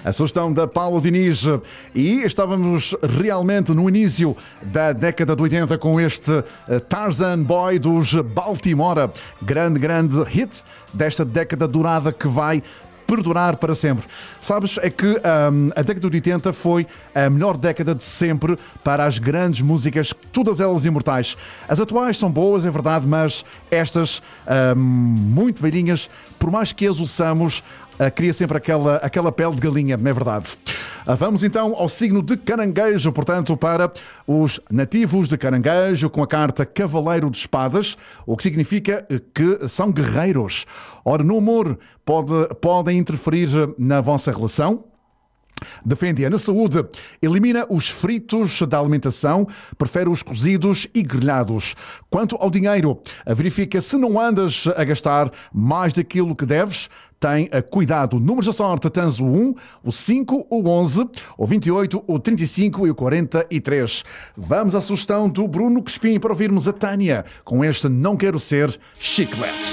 A sugestão da Paula Diniz. E estávamos realmente no início da década de 80 com este Tarzan Boy dos Baltimora. Grande hit desta década dourada que vai perdurar para sempre. Sabes, é que a década de 80 foi a melhor década de sempre para as grandes músicas, todas elas imortais. As atuais são boas, é verdade, mas estas, muito velhinhas, por mais que as ouçamos, cria sempre aquela pele de galinha, não é verdade? Vamos então ao signo de Caranguejo, portanto, para os nativos de Caranguejo, com a carta Cavaleiro de Espadas, o que significa que são guerreiros. Ora, no amor, podem interferir na vossa relação. Defende-a na saúde, elimina os fritos da alimentação, prefere os cozidos e grelhados. Quanto ao dinheiro, verifica se não andas a gastar mais daquilo que deves. Tem cuidado. Números da sorte, tens o 1, o 5, o 11, o 28, o 35 e o 43. Vamos à sugestão do Bruno Crespim para ouvirmos a Tânia com este Não Quero Ser Chiclete.